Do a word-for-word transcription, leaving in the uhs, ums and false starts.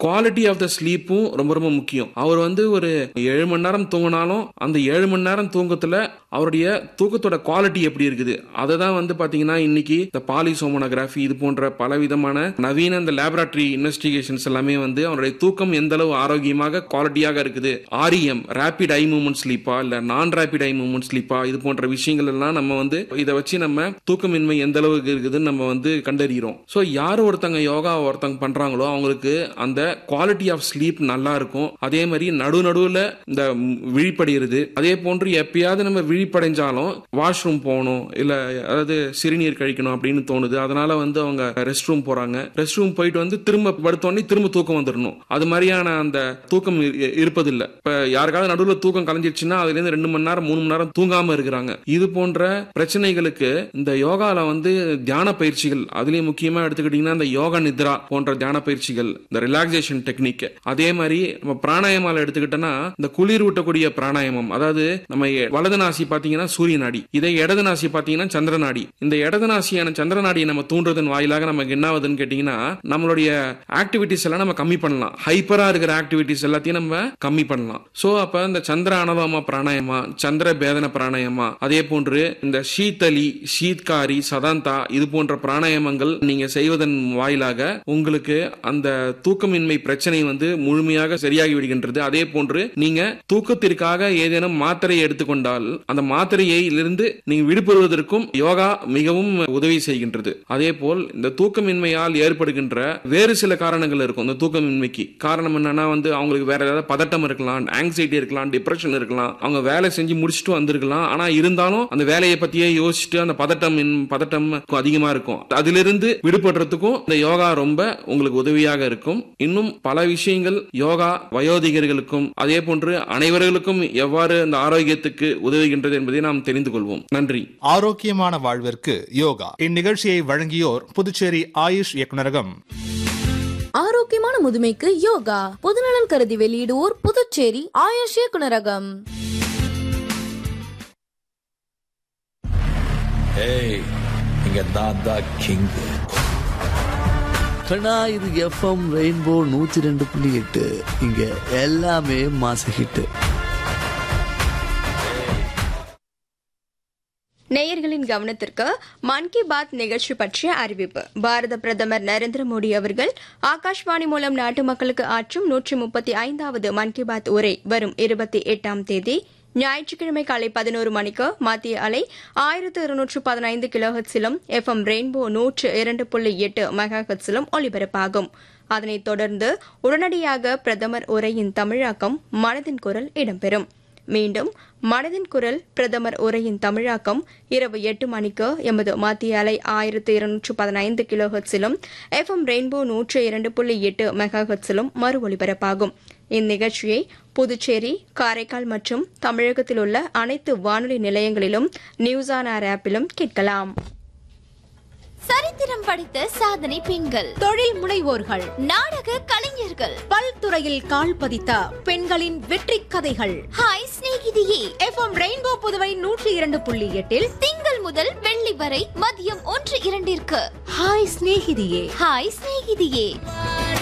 Quality of the ஸ்லீப்பும் ரொம்ப ரொம்ப முக்கியம். அவர் வந்து ஒரு ஏழு மணி நேரம் தூங்கினாலும் அந்த ஏழு மணி நேரம் தூக்கத்துல அவருடைய தூக்கத்தோட குவாலிட்டி எப்படி இருக்குது அதை தான் வந்து பாத்தீங்கன்னா இன்னைக்கு இந்த பாலிசோமோனோகிராஃபி இது போன்ற பல விதமான நவீன இந்த லேபரட்டரி இன்வெஸ்டிகேஷன்ஸ் எல்லாமே வந்து அவருடைய தூக்கம் எந்த அளவு ஆரோக்கியமாக குவாலிட்டியாக இருக்குது, ஆர்இஎம் ரேபிட் ஐ மூவ்மெண்ட் ஸ்லீப்பா இல்ல நான் ரேபிட் ஐ மூவ்மெண்ட் ஸ்லீப்பா இது போன்ற விஷயங்கள் எல்லாம் நம்ம வந்து இதை வச்சு நம்ம தூக்கமின்மை எந்த அளவுக்கு இருக்குதுன்னு நம்ம வந்து கண்டறிகிறோம். ஸோ யார் ஒருத்தங்க யோகா ஒருத்தங்க பண்றாங்களோ அவங்களுக்கு அந்த குவாலிட்டி ஆஃப் ஸ்லீப் நல்லா இருக்கும். அதே மாதிரி நடு நடுவில் இந்த விழிப்படைகிறது, அதே போன்று எப்பயாவது நம்ம விழிப்படைஞ்சாலும் வாஷ்ரூம் போகணும் இல்ல அதாவது சிறுநீர் கழிக்கணும் அப்படின்னு தோணுது, அதனால வந்து அவங்க ரெஸ்ட் ரூம் போறாங்க. ரெஸ்ட் ரூம் போயிட்டு வந்து திரும்ப படுத்தோடனே திரும்ப தூக்கம் வந்துடணும். அது மாதிரியான அந்த தூக்கம் இருப்பதில்லை. இப்ப யாருக்காவது நடுவில் தூக்கம் கலைஞ்சிருச்சுன்னா அதுல இருந்து ரெண்டு மணி நேரம் மூணு மணி நேரம் தூங்காம இருக்கிறாங்க. இது போன்ற பிரச்சனைகளுக்கு இந்த யோகால வந்து தியான பயிற்சிகள், அதுலயும் முக்கியமா எடுத்துக்கிட்டீங்கன்னா இந்த யோகா நித்ரா போன்ற தியான பயிற்சிகள், இந்த ரிலாக்ஸேஷன் டெக்னிக், அதே மாதிரி நம்ம பிராணாயமால எடுத்துக்கிட்டோம்னா இந்த குளிர் ஊட்டக்கூடிய பிராணாயமம், அதாவது நம்ம வலது நாசி பாத்தீங்கன்னா சூரிய நாடி, இதை இடது நாசி பாத்தீங்கன்னா சந்திர நாடி. இந்த இடது நாசியான சந்திர நாடியை நம்ம தூண்டுறதன் வாயிலாக நமக்கு என்ன ஆகுதுன்னு கேட்டீங்கன்னா நம்மளுடைய ஆக்டிவிட்டிஸ் எல்லாம் நம்ம கம்மி பண்ணலாம். ஹைப்பரா இருக்கிற ஆக்டிவிட்டிஸ் எல்லாத்தையும் நம்ம கம்மி பண்ணலாம். சோ அப்ப இந்த சந்திர அனலோமா பிராணாயமா, சந்திர பேதன பிராணாயமா, அதே போன்று இந்த ஷீதலி, ஷீத்காரி, சதாந்தா இது போன்ற பிராணாயமங்கள் நீங்க செய்வதன் வாயிலாக உங்களுக்கு அந்த தூக்கமின்மை பிரச்சனை வந்து முழுமையாக சரியாகி விடுகின்றது. அதே போன்று நீங்க தூக்கத்திற்காக ஏதேனும் மாத்திரை எடுத்துக்கொண்டால் அந்த மாத்திரையை இருந்து நீங்க விடுபடுவதற்கும் யோகா மிகவும் உதவி செய்கின்றது. அதே போல் இந்த தூக்கமின்மையால் ஏற்படுகின்ற வேறு சில காரணங்கள் இருக்கும். இந்த தூக்கமின்மைக்கு காரணம் என்னன்னா வந்து அவங்களுக்கு வேற ஏதாவது பதட்டம் இருக்கலாம், ஆங்ஸைட்டி இருக்கலாம், டிப்ரெஷன் இருக்கலாம், அவங்க வேலை செஞ்சு முடிச்சுட்டு வந்திருக்கலாம், ஆனா இருந்தாலும் அந்த வேலையை பத்தியே யோசிச்சுட்டு அந்த பதட்டம் பதட்டம் அதிகமா இருக்கும். அதிலிருந்து விடுபடுறதுக்கும் இந்த யோகா ரொம்ப உங்களுக்கு உதவியாக இருக்கும். இன்னும் பல விஷயங்கள் யோகா வயோதிகர்களுக்கும் அதே போன்று அனைவர்களுக்கும் எவ்வாறு அந்த ஆரோக்கியத்துக்கு உதவுகின்றது என்பதை நாம் தெரிந்து கொள்வோம். நன்றி. ஆரோக்கியமான வாழ்விற்கு யோகா. இந்நிகழ்ச்சியை வழங்கியோர் புதுச்சேரி ஆயுஷ் இயக்குநரகம். ஆரோக்கியமான முதுமைக்கு யோகா, பொதுநலன் கருதி வெளியிடுவோர் புதுச்சேரி ஆயுஷ் இயக்குநரகம். ஏய், இங்க நான் தான் கிங். கண்ணா, இது எஃப்எம் ரெயின்போ நூத்தி ரெண்டு புள்ளி எட்டு. இங்க எல்லாமே மாச ஹிட். நேயர்களின் கவனத்திற்கு மன் கி பாத் நிகழ்ச்சி பற்றிய அறிவிப்பு. பாரத பிரதமர் நரேந்திர மோடி அவர்கள் ஆகாஷ்வாணி மூலம் நாட்டு மக்களுக்கு ஆற்றும் நூற்றி முப்பத்தி ஐந்தாவது மன் கி பாத் உரை வரும் இருபத்தி எட்டாம் தேதி ஞாயிற்றுக்கிழமை காலை பதினோரு மணிக்கு மத்திய அலை ஆயிரத்து இருநூற்று பதினைந்து கிலோஹெட்ஸிலும் எஃப்எம் ரெயின்போ நூற்று இரண்டு புள்ளி எட்டு மெகா ஹெட்ஸிலும் ஒலிபரப்பாகும். அதனைத் தொடர்ந்து உடனடியாக பிரதமர் உரையின் தமிழாக்கம் மனதின் குரல் இடம்பெறும். மீண்டும் மனதின் குரல் பிரதமர் உரையின் தமிழாக்கம் இரவு எட்டு மணிக்கு எமது மத்திய அலை ஆயிரத்து இருநூற்று பதினைந்து கிலோ ஹெட்ஸிலும் எஃப்எம் ரெயின்போ நூற்று இரண்டு புள்ளி எட்டு மெகா ஹெட்ஸிலும் மறு ஒலிபரப்பாகும். இந்நிகழ்ச்சியை புதுச்சேரி, காரைக்கால் மற்றும் தமிழகத்தில் உள்ள அனைத்து வானொலி நிலையங்களிலும் நியூஸ் ஆன் ஏர் ஆப்பிலும் கேட்கலாம். சரித்திரம் படைத்த சாதனை பெண்கள், தொழில் முனைவோர்கள், நாடக கலைஞர்கள், பல்துறையில் கால் பதித்த பெண்களின் வெற்றி கதைகள். ஹாய் சிநேகிதியே. எஃப்எம் ரெயின்போ புதுவை நூற்றி இரண்டு புள்ளி எட்டில் திங்கள் முதல் வெள்ளி வரை மதியம் ஒன்று இரண்டிற்கு ஹாய் சிநேகிதியே. ஹாய் சிநேகிதியே.